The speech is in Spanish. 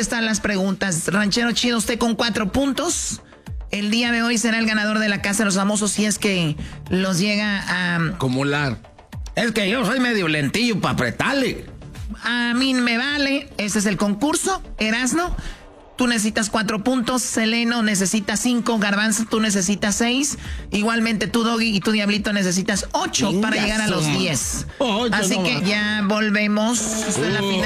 contestar las preguntas. Ranchero chido, usted con 4 puntos. El día de hoy será el ganador de la Casa de los Famosos si es que los llega a... acumular. Es que yo soy medio lentillo para apretarle. A mí me vale. Este es el concurso. Erasno, tú necesitas 4 puntos. Seleno necesita 5. Garbanzo, tú necesitas 6. Igualmente tú, Doggy, y tú, Diablito, necesitas 8 para llegar a los 10. Así que ya volvemos. Esta es la final.